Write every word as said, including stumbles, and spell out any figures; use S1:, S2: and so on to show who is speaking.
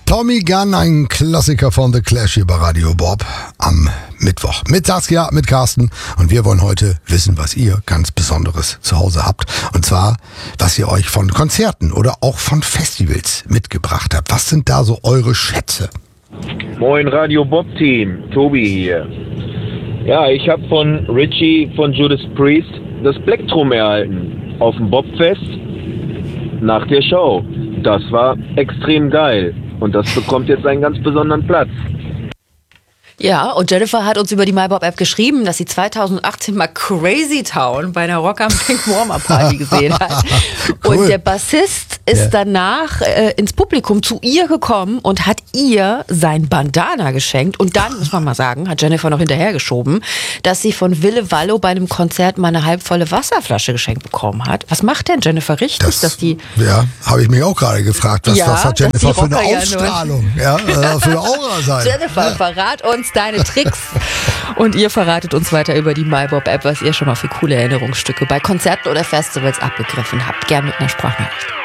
S1: Tommy Gunn, ein Klassiker von The Clash hier bei Radio Bob am Mittwoch. Mit Saskia, mit Carsten. Und wir wollen heute wissen, was ihr ganz Besonderes zu Hause habt. Und zwar, was ihr euch von Konzerten oder auch von Festivals mitgebracht habt. Was sind da so eure Schätze?
S2: Moin Radio Bob Team, Tobi hier. Ja, ich habe von Richie von Judas Priest das Plektrum erhalten auf dem Bobfest nach der Show. Das war extrem geil. Und das bekommt jetzt einen ganz besonderen Platz.
S3: Ja, und Jennifer hat uns über die MyBob-App geschrieben, dass sie zweitausendachtzehn mal Crazy Town bei einer Rock am Ring Warm-Up Party gesehen hat. Cool. Und der Bassist ist ja. danach äh, ins Publikum zu ihr gekommen und hat ihr sein Bandana geschenkt. Und dann, muss man mal sagen, hat Jennifer noch hinterhergeschoben, dass sie von Wille Wallo bei einem Konzert mal eine halbvolle Wasserflasche geschenkt bekommen hat. Was macht denn Jennifer richtig, das, dass die...
S1: Ja, habe ich mich auch gerade gefragt. Was,
S3: ja,
S1: was hat Jennifer für eine
S3: ja
S1: Ausstrahlung? Ja, äh, für eine Aura sein.
S3: Jennifer, verrat uns deine Tricks. Und ihr verratet uns weiter über die MyBob-App, was ihr schon mal für coole Erinnerungsstücke bei Konzerten oder Festivals abgegriffen habt. Gern mit einer Sprachnachricht.